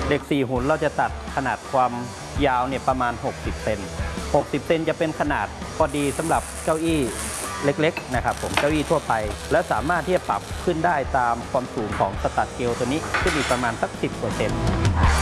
เหล็ก4หุ่นเราจะตัดขนาดความยาวเนี่ยประมาณ60 เซน60 เซนจะเป็นขนาดพอดีสำหรับเก้าอี้เล็กๆนะครับผมเก้าอี้ทั่วไปและสามารถที่จะปรับขึ้นได้ตามความสูงของสตัดเกลตัวนี้ขึ้นอีกประมาณสัก10%เ